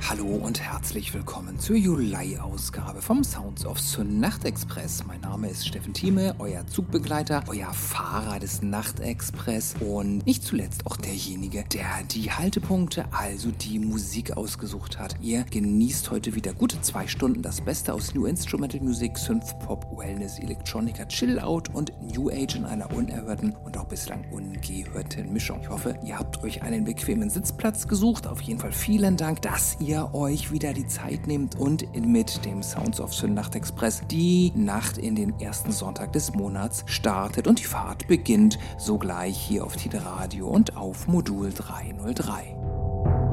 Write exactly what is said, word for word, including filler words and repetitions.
Hallo und herzlich willkommen zur Juli-Ausgabe vom Sounds of Nachtexpress. Mein Name ist Steffen Thieme, euer Zugbegleiter, euer Fahrer des Nachtexpress und nicht zuletzt auch derjenige, der die Haltepunkte, also die Musik ausgesucht hat. Ihr genießt heute wieder gute zwei Stunden das Beste aus New Instrumental Music, Synth Pop, Wellness, Electronica, Chill Out und New Age in einer unerhörten und auch bislang ungehörten Mischung. Ich hoffe, ihr habt euch einen bequemen Sitzplatz gesucht. Auf jeden Fall vielen Dank, dass ihr euch wieder die Zeit nehmt und mit dem Sounds of Nachtexpress die Nacht in den ersten Sonntag des Monats startet und die Fahrt beginnt sogleich hier auf Tide Radio und auf Modul dreihundertdrei.